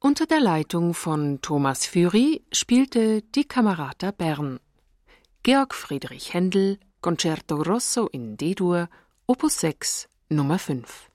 Unter der Leitung von Thomas Fury spielte die Camerata Bern. Georg Friedrich Händel, Concerto Grosso in D-Dur, Opus 6, Nummer 5.